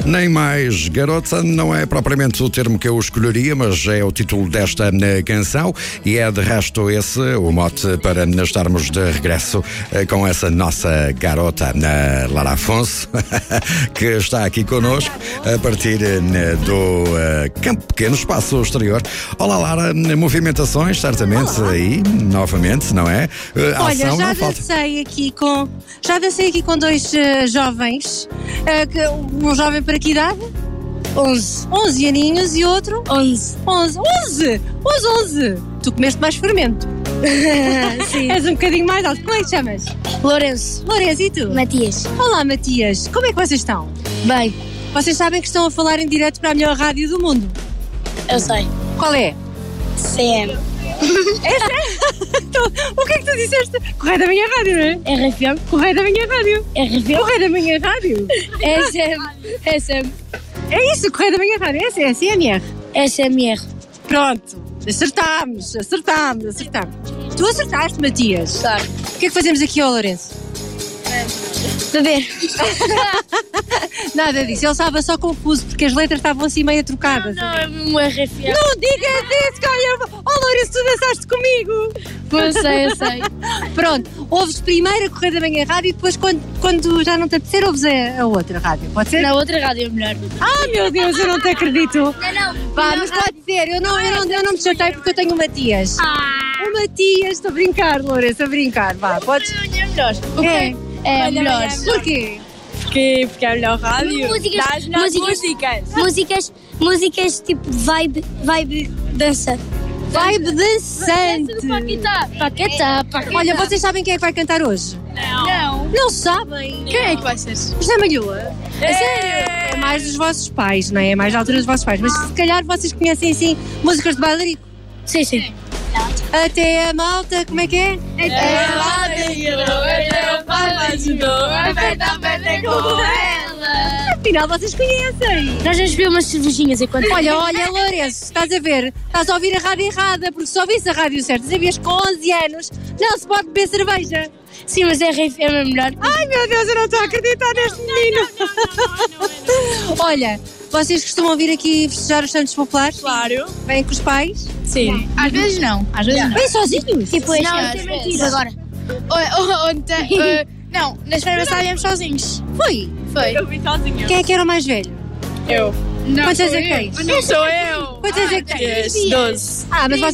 Nem mais garota não é propriamente o termo que eu escolheria, mas é o título desta canção e é de resto esse o mote para estarmos de regresso com essa nossa garota, Lara Afonso, que está aqui connosco a partir do Campo Pequeno, espaço exterior. Olá, Lara, movimentações certamente. Olá. Aí, novamente, não é? Olha, ação, já dancei aqui com dois jovens, um jovem para que idade? 11 aninhos e outro? 11. Tu comeste mais fermento. Sim. És um bocadinho mais alto. Como é que te chamas? Lourenço. E tu? Matias. Olá, Matias. Como é que vocês estão? Bem, Vocês sabem que estão a falar em direto para a melhor rádio do mundo. eu sei. Qual é? CM. Então, o que é que tu disseste? Correio da Minha Rádio, não é? RFM. Correio da Minha Rádio. RFM. Correio da Minha Rádio. SM. É isso, Correio da Minha Rádio. É CMR. SMR. Pronto. Acertámos. Tu acertaste, Matias. Claro. O que é que fazemos aqui ao Lourenço? Beber. Nada disso. Ele estava só confuso porque as letras estavam assim meio trocadas. Não, é mesmo RFM. Não digas isso, olha. Oh, Lourenço, tu dançaste comigo. Eu sei. Pronto, ouves primeiro a Correio da Manhã Rádio e depois quando já não te apetecer ouves a outra rádio, pode ser? Na outra rádio é melhor. Ah, meu Deus, eu não te acredito. Não. Vá, mas pode ser, eu não me chatei porque eu tenho o Matias. O Matias, estou a brincar, Lourenço, a brincar, vá, podes... É melhor. É melhor. Porquê? Porque é a melhor rádio. Músicas tipo vibe dança. Vibe dançante. Paquetá. Olha, vocês sabem quem é que vai cantar hoje? Não. Não sabem? Quem é que vai ser? José Malhoa. Sério? É mais dos vossos pais, não é? É mais da altura dos vossos pais. Mas se calhar vocês conhecem assim músicas de bailarico. Sim. Até a malta, como é que é? Afinal, vocês conhecem. Nós vamos beber umas cervejinhas enquanto... Olha, Lourenço, estás a ver? Estás a ouvir a rádio errada, porque se ouvisse a rádio certa, sabias que com 11 anos não se pode beber cerveja. Sim, mas RFM é melhor. Ai, meu Deus, eu não estou a acreditar neste menino. Olha, vocês costumam vir aqui festejar os Santos Populares? Claro. Vêm com os pais? Sim. Às vezes não. Vêm sozinhos? Tipo, não, é mentira. Agora. Não, na semana passada viemos sozinhos. Foi. Eu vim sozinha. Quem é que era o mais velho? Eu. Quantos anos é que tens? Não sou eu. Quantos anos é que tens? 12. Ah, mas